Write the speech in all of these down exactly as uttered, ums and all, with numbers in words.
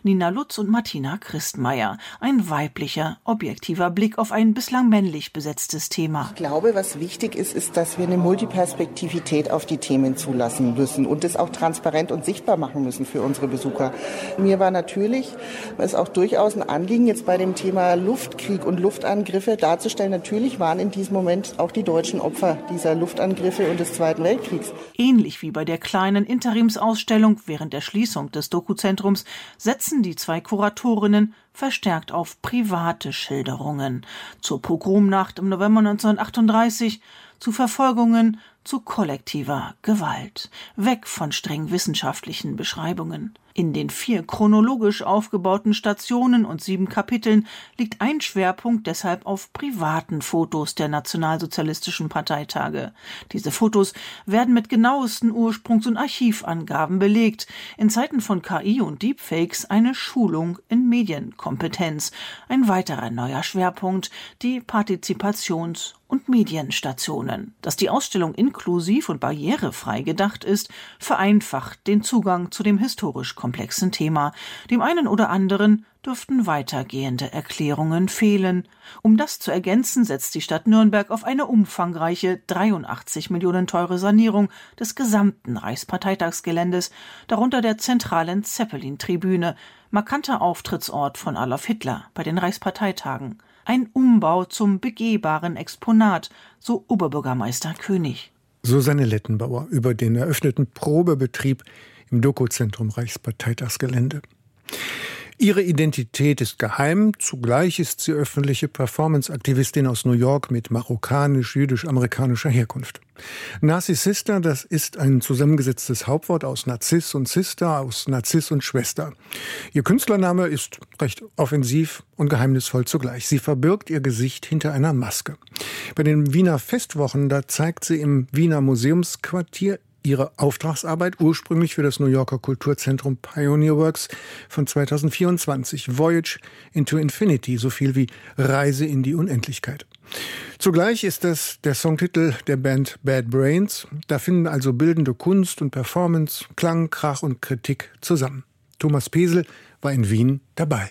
Nina Lutz und Martina Christmeier. Ein weiblicher, objektiver Blick auf ein bislang männlich besetztes Thema. Ich glaube, was wichtig ist, ist, dass wir eine Multiperspektivität auf die Themen zulassen müssen und das auch transparent und sichtbar machen müssen für unsere Besucher. Mir war natürlich, es auch durchaus ein Anliegen, jetzt bei dem Thema Luftkrieg und Luftangriffe darzustellen. Natürlich waren in diesem Moment auch die deutschen Opfer dieser Luftangriffe und des Zweiten Weltkriegs. Ähnlich wie bei der kleinen Interimsausstellung während der Schließung des Doku-Zentrums setzen die zwei Kuratorinnen verstärkt auf private Schilderungen. Zur Pogromnacht im November neunzehnhundertachtunddreißig, zu Verfolgungen, zu kollektiver Gewalt. Weg von streng wissenschaftlichen Beschreibungen. In den vier chronologisch aufgebauten Stationen und sieben Kapiteln liegt ein Schwerpunkt deshalb auf privaten Fotos der nationalsozialistischen Parteitage. Diese Fotos werden mit genauesten Ursprungs- und Archivangaben belegt. In Zeiten von K I und Deepfakes eine Schulung in Medienkompetenz. Ein weiterer neuer Schwerpunkt, die Partizipations- und Medienstationen. Dass die Ausstellung inklusiv und barrierefrei gedacht ist, vereinfacht den Zugang zu dem historisch komplexen Thema. Dem einen oder anderen dürften weitergehende Erklärungen fehlen. Um das zu ergänzen, setzt die Stadt Nürnberg auf eine umfangreiche dreiundachtzig Millionen teure Sanierung des gesamten Reichsparteitagsgeländes, darunter der zentralen Zeppelin-Tribüne, markanter Auftrittsort von Adolf Hitler bei den Reichsparteitagen. Ein Umbau zum begehbaren Exponat, so Oberbürgermeister König. Susanne Lettenbauer über den eröffneten Probebetrieb im Doku-Zentrum Reichsparteitagsgelände. Ihre Identität ist geheim, zugleich ist sie öffentliche Performance-Aktivistin aus New York mit marokkanisch-jüdisch-amerikanischer Herkunft. Narcissista, das ist ein zusammengesetztes Hauptwort aus Narziss und Sister, aus Narziss und Schwester. Ihr Künstlername ist recht offensiv und geheimnisvoll zugleich. Sie verbirgt ihr Gesicht hinter einer Maske. Bei den Wiener Festwochen, da zeigt sie im Wiener Museumsquartier ihre Auftragsarbeit, ursprünglich für das New Yorker Kulturzentrum Pioneer Works von zweitausendvierundzwanzig, Voyage into Infinity, so viel wie Reise in die Unendlichkeit. Zugleich ist das der Songtitel der Band Bad Brains. Da finden also bildende Kunst und Performance, Klang, Krach und Kritik zusammen. Thomas Pesel war in Wien dabei.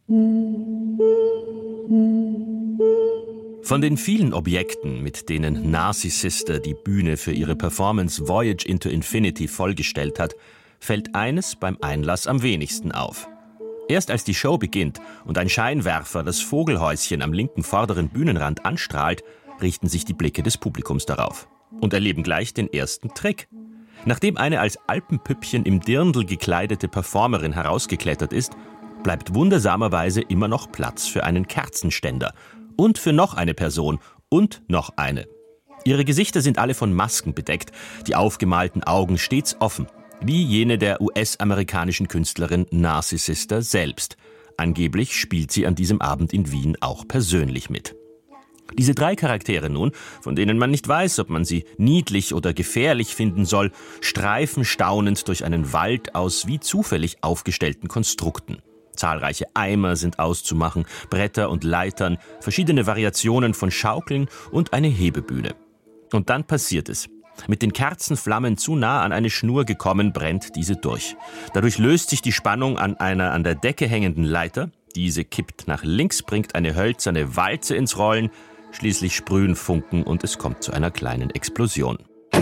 Von den vielen Objekten, mit denen Narcissista die Bühne für ihre Performance Voyage into Infinity vollgestellt hat, fällt eines beim Einlass am wenigsten auf. Erst als die Show beginnt und ein Scheinwerfer das Vogelhäuschen am linken vorderen Bühnenrand anstrahlt, richten sich die Blicke des Publikums darauf und erleben gleich den ersten Trick. Nachdem eine als Alpenpüppchen im Dirndl gekleidete Performerin herausgeklettert ist, bleibt wundersamerweise immer noch Platz für einen Kerzenständer und für noch eine Person und noch eine. Ihre Gesichter sind alle von Masken bedeckt, die aufgemalten Augen stets offen, wie jene der U S-amerikanischen Künstlerin Narcissista selbst. Angeblich spielt sie an diesem Abend in Wien auch persönlich mit. Diese drei Charaktere nun, von denen man nicht weiß, ob man sie niedlich oder gefährlich finden soll, streifen staunend durch einen Wald aus wie zufällig aufgestellten Konstrukten. Zahlreiche Eimer sind auszumachen, Bretter und Leitern, verschiedene Variationen von Schaukeln und eine Hebebühne. Und dann passiert es. Mit den Kerzenflammen zu nah an eine Schnur gekommen, brennt diese durch. Dadurch löst sich die Spannung an einer an der Decke hängenden Leiter. Diese kippt nach links, bringt eine hölzerne Walze ins Rollen. Schließlich sprühen Funken und es kommt zu einer kleinen Explosion.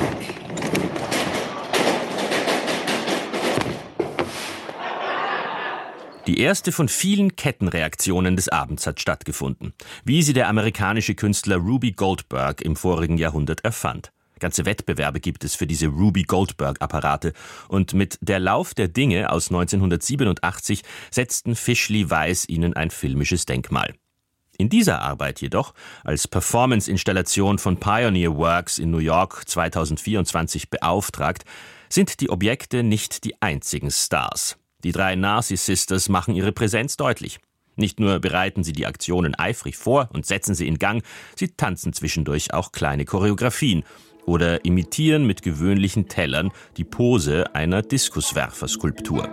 Die erste von vielen Kettenreaktionen des Abends hat stattgefunden, wie sie der amerikanische Künstler Ruby Goldberg im vorigen Jahrhundert erfand. Ganze Wettbewerbe gibt es für diese Ruby Goldberg-Apparate und mit Der Lauf der Dinge aus neunzehnhundertsiebenundachtzig setzten Fischli Weiss ihnen ein filmisches Denkmal. In dieser Arbeit jedoch, als Performance-Installation von Pioneer Works in New York zweitausendvierundzwanzig beauftragt, sind die Objekte nicht die einzigen Stars. Die drei Narcissistas machen ihre Präsenz deutlich. Nicht nur bereiten sie die Aktionen eifrig vor und setzen sie in Gang, sie tanzen zwischendurch auch kleine Choreografien oder imitieren mit gewöhnlichen Tellern die Pose einer Diskuswerferskulptur.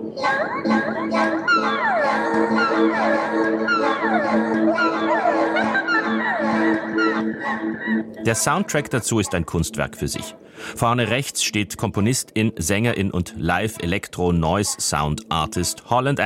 Der Soundtrack dazu ist ein Kunstwerk für sich. Vorne rechts steht Komponistin, Sängerin und Live-Electro-Noise-Sound-Artist Holland